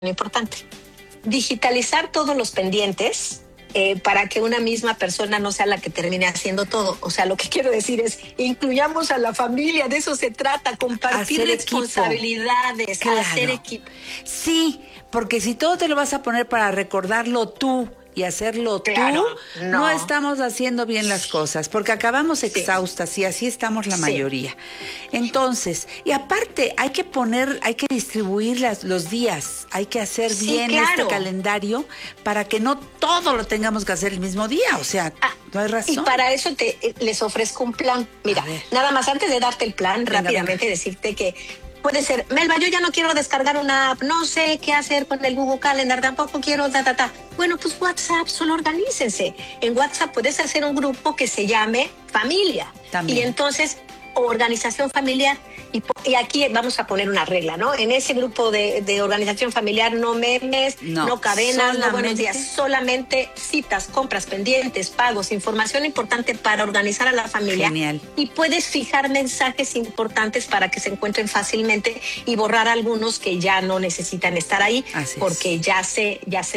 importante. Digitalizar todos los pendientes para que una misma persona no sea la que termine haciendo todo. O sea, lo que quiero decir es, incluyamos a la familia, de eso se trata, compartir hacer responsabilidades, claro. hacer equipo. Sí, porque si todo te lo vas a poner para recordarlo tú y hacerlo claro, tú, no estamos haciendo bien las cosas, porque acabamos exhaustas y así estamos la mayoría. Entonces, y aparte hay que distribuir los días, hay que hacer bien este calendario para que no todo lo tengamos que hacer el mismo día, o sea, no hay razón. Y para eso les ofrezco un plan. Mira, nada más antes de darte el plan, rápidamente decirte que puede ser, Melba, yo ya no quiero descargar una app, no sé qué hacer con el Google Calendar, tampoco quiero Bueno, pues WhatsApp, solo organícense. En WhatsApp puedes hacer un grupo que se llame Familia. También. Y entonces, organización familiar. Y aquí vamos a poner una regla, ¿no? En ese grupo de organización familiar, no memes, no cadenas, no buenos días, solamente citas, compras pendientes, pagos, información importante para organizar a la familia. Genial. Y puedes fijar mensajes importantes para que se encuentren fácilmente y borrar algunos que ya no necesitan estar ahí porque ya se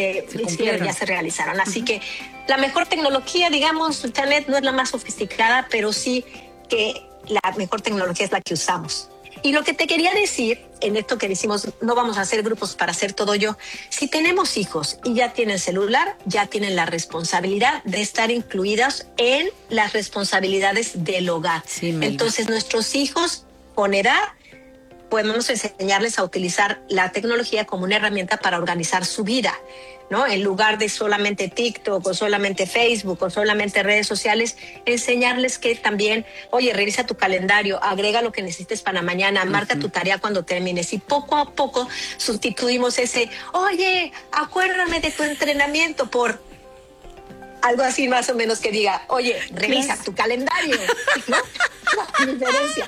realizaron. Así que la mejor tecnología, digamos, Janet, no es la más sofisticada, pero sí que la mejor tecnología es la que usamos. Y lo que te quería decir, en esto que decimos, no vamos a hacer grupos para hacer todo yo. Si tenemos hijos y ya tienen celular, ya tienen la responsabilidad de estar incluidas en las responsabilidades del hogar. Sí, entonces, nuestros hijos, con edad, podemos enseñarles a utilizar la tecnología como una herramienta para organizar su vida, ¿no? En lugar de solamente TikTok o solamente Facebook o solamente redes sociales, enseñarles que también, oye, revisa tu calendario, agrega lo que necesites para mañana, marca tu tarea cuando termines y poco a poco sustituimos ese, oye, acuérdame de tu entrenamiento por algo así más o menos que diga, oye, revisa tu calendario, ¿no? La diferencia.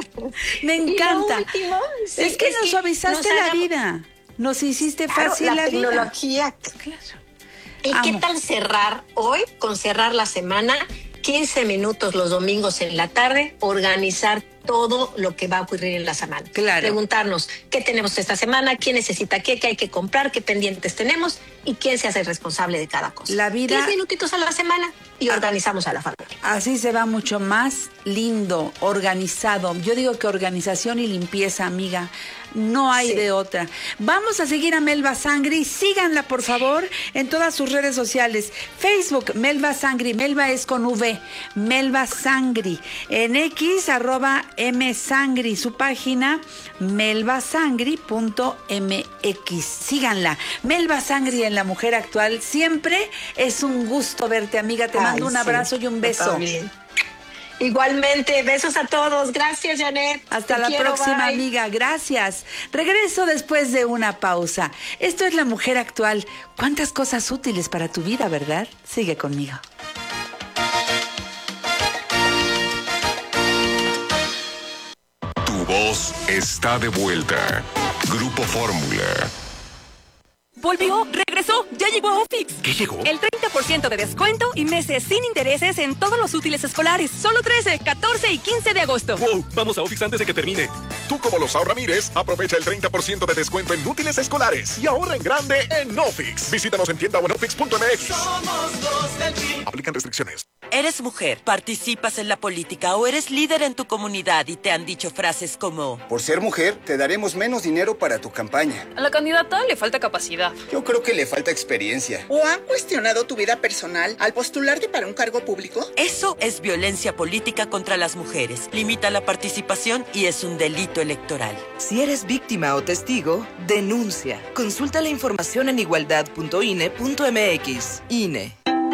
Me encanta. Último, es que nos suavizaste la vida. Nos hiciste fácil la tecnología. Claro. ¿Y qué tal cerrar hoy? Con cerrar la semana, 15 minutos los domingos en la tarde, organizar todo lo que va a ocurrir en la semana. Claro. Preguntarnos qué tenemos esta semana, quién necesita qué hay que comprar, qué pendientes tenemos y quién se hace responsable de cada cosa. La vida... 10 minutitos a la semana y organizamos a la familia. Así se va mucho más lindo, organizado. Yo digo que organización y limpieza, amiga. No hay de otra. Vamos a seguir a Melba Sangri. Síganla, por favor, en todas sus redes sociales. Facebook, Melba Sangri. Melba es con V. Melba Sangri. En X, @msangri. Su página, melbasangri.mx. Síganla. Melba Sangri en La Mujer Actual. Siempre es un gusto verte, amiga. Te mando un abrazo y un beso. También. Igualmente, besos a todos. Gracias, Janet. Hasta la próxima, amiga. Gracias. Regreso después de una pausa. Esto es La Mujer Actual. Cuántas cosas útiles para tu vida, ¿verdad? Sigue conmigo. Tu voz está de vuelta. Grupo Fórmula. ¡Volvió! ¡Regresó! ¡Ya llegó a Ofix! ¿Qué llegó? El 30% de descuento y meses sin intereses en todos los útiles escolares. Solo 13, 14 y 15 de agosto. ¡Wow! Vamos a Ofix antes de que termine. Tú, como los Ramírez, aprovecha el 30% de descuento en útiles escolares y ahorra en grande en Ofix. Visítanos en tienda o en ofix.mx. Somos los del PRI. Aplican restricciones. ¿Eres mujer, participas en la política o eres líder en tu comunidad y te han dicho frases como: por ser mujer, te daremos menos dinero para tu campaña? A la candidata le falta capacidad. Yo creo que le falta experiencia. ¿O han cuestionado tu vida personal al postularte para un cargo público? Eso es violencia política contra las mujeres. Limita la participación y es un delito electoral. Si eres víctima o testigo, denuncia. Consulta la información en igualdad.ine.mx. INE.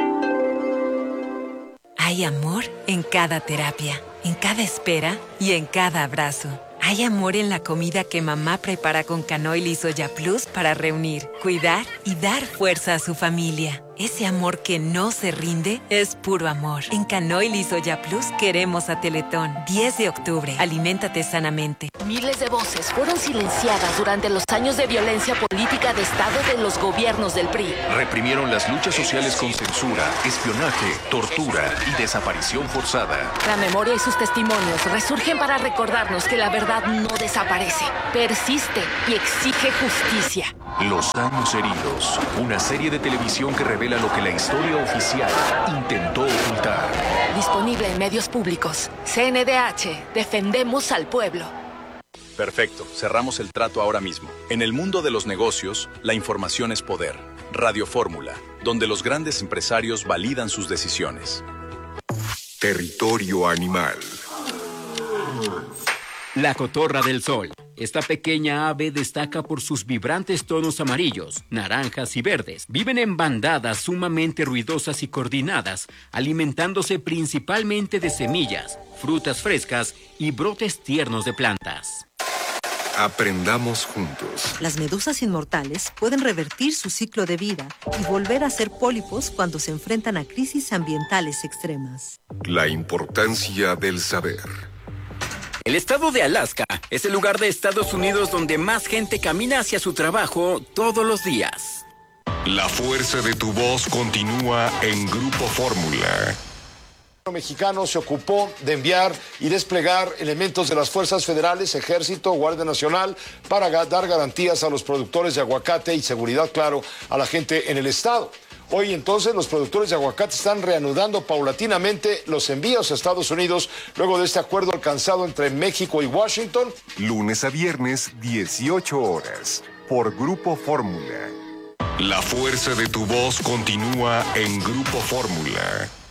Hay amor en cada terapia, en cada espera y en cada abrazo. Hay amor en la comida que mamá prepara con Canoil y Soya Plus para reunir, cuidar y dar fuerza a su familia. Ese amor que no se rinde es puro amor. En Canoil y Soya Plus queremos a Teletón. 10 de octubre. Aliméntate sanamente. Miles de voces fueron silenciadas durante los años de violencia política de Estado de los gobiernos del PRI. Reprimieron las luchas sociales con censura, espionaje, tortura y desaparición forzada. La memoria y sus testimonios resurgen para recordarnos que la verdad no desaparece, persiste y exige justicia. Los años heridos, una serie de televisión que revela lo que la historia oficial intentó ocultar. Disponible en medios públicos. CNDH, defendemos al pueblo. Perfecto, cerramos el trato ahora mismo. En el mundo de los negocios, la información es poder. Radio Fórmula, donde los grandes empresarios validan sus decisiones. Territorio animal. La cotorra del sol. Esta pequeña ave destaca por sus vibrantes tonos amarillos, naranjas y verdes. Viven en bandadas sumamente ruidosas y coordinadas, alimentándose principalmente de semillas, frutas frescas y brotes tiernos de plantas. Aprendamos juntos. Las medusas inmortales pueden revertir su ciclo de vida y volver a ser pólipos cuando se enfrentan a crisis ambientales extremas. La importancia del saber. El estado de Alaska es el lugar de Estados Unidos donde más gente camina hacia su trabajo todos los días. La fuerza de tu voz continúa en Grupo Fórmula. El mexicano se ocupó de enviar y desplegar elementos de las fuerzas federales, Ejército, Guardia Nacional, para dar garantías a los productores de aguacate y seguridad, claro, a la gente en el estado. Hoy entonces los productores de aguacate están reanudando paulatinamente los envíos a Estados Unidos luego de este acuerdo alcanzado entre México y Washington. Lunes a viernes, 18 horas, por Grupo Fórmula. La fuerza de tu voz continúa en Grupo Fórmula.